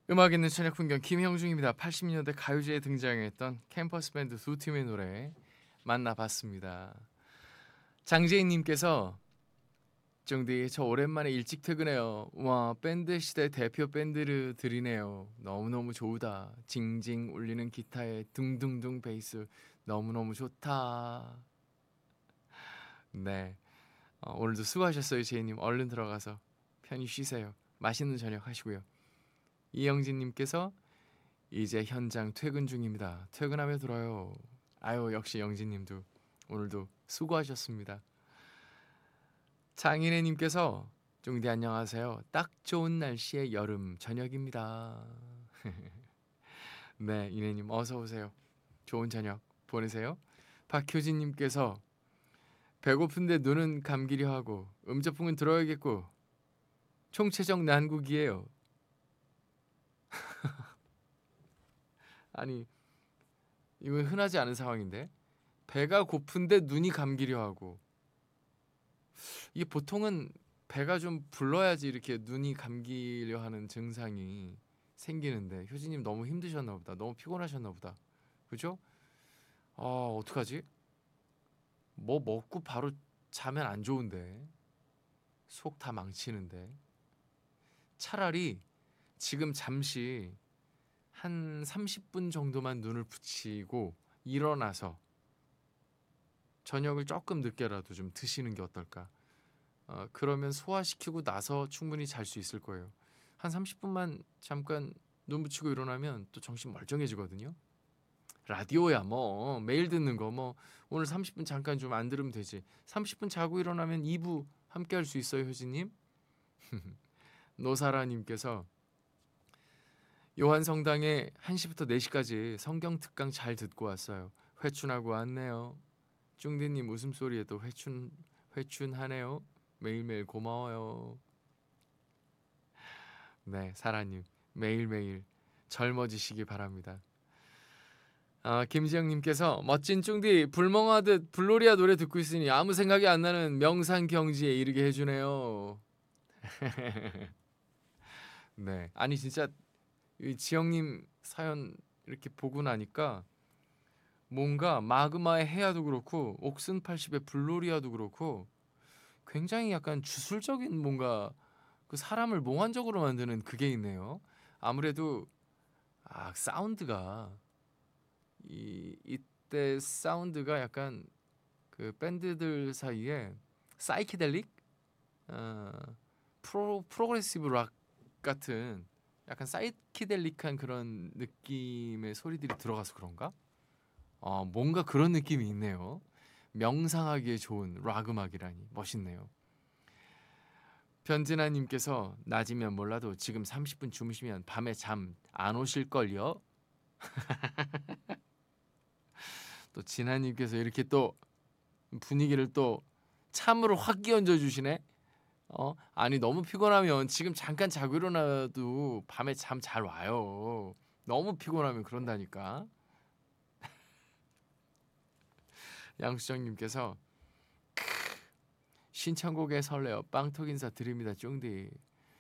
음악 있는 저녁 풍경 김형중입니다. 80년대 가요제에 등장했던 캠퍼스 밴드 두 팀의 노래 만나봤습니다. 장재인님께서 정디 저 오랜만에 일찍 퇴근해요. 와 밴드 시대 대표 밴드들이네요. 너무너무 좋다. 징징 울리는 기타에 둥둥둥 베이스 너무너무 좋다. 네 오늘도 수고하셨어요 제이님. 얼른 들어가서 편히 쉬세요. 맛있는 저녁 하시고요. 이영진님께서 이제 현장 퇴근 중입니다. 퇴근하며 들어요. 아유 역시 영진님도 오늘도 수고하셨습니다. 장인혜님께서 종디 안녕하세요. 딱 좋은 날씨의 여름 저녁입니다. 네 인혜님 어서 오세요. 좋은 저녁 보내세요. 박효진님께서 배고픈데 눈은 감기려 하고 음저풍은 들어야겠고 총체적 난국이에요. 아니 이건 흔하지 않은 상황인데 배가 고픈데 눈이 감기려 하고 이게 보통은 배가 좀 불러야지 이렇게 눈이 감기려 하는 증상이 생기는데 효진님 너무 힘드셨나 보다. 너무 피곤하셨나 보다. 그죠? 아 어떡하지? 뭐 먹고 바로 자면 안 좋은데 속 다 망치는데 차라리 지금 잠시 한 30분 정도만 눈을 붙이고 일어나서 저녁을 조금 늦게라도 좀 드시는 게 어떨까? 그러면 소화시키고 나서 충분히 잘 수 있을 거예요. 한 30분만 잠깐 눈 붙이고 일어나면 또 정신 멀쩡해지거든요. 라디오야 뭐 매일 듣는 거 뭐 오늘 30분 잠깐 좀 안 들으면 되지. 30분 자고 일어나면 2부 함께 할 수 있어요, 효진님. 노사라님께서 요한성당에 1시부터 4시까지 성경 특강 잘 듣고 왔어요. 회춘하고 왔네요. 쭝디님 웃음소리에도 회춘하네요. 매일매일 고마워요. 네, 사라님 매일매일 젊어지시기 바랍니다. 김지영님께서 멋진 쭝디 불멍하듯 블로리아 노래 듣고 있으니 아무 생각이 안 나는 명상 경지에 이르게 해주네요. 네, 아니 진짜 이 지영님 사연 이렇게 보고 나니까 뭔가 마그마의 해야도 그렇고 옥슨 80의 블로리아도 그렇고 굉장히 약간 주술적인 뭔가 그 사람을 몽환적으로 만드는 그게 있네요. 아무래도 사운드가 이때 사운드가 약간 그 밴드들 사이에 사이키델릭 어, 프로그레시브 락 같은 약간 사이키델릭한 그런 느낌의 소리들이 들어가서 그런가? 뭔가 그런 느낌이 있네요. 명상하기에 좋은 락 음악이라니 멋있네요. 변진아님께서 낮이면 몰라도 지금 30분 주무시면 밤에 잠 안 오실걸요? 또 진아님께서 이렇게 또 분위기를 또 참으로 확 끼얹어 주시네. 아니 너무 피곤하면 지금 잠깐 자고 일어나도 밤에 잠 잘 와요. 너무 피곤하면 그런다니까. 양수정님께서 신청곡에 설레어 빵톡 인사 드립니다 쫑디.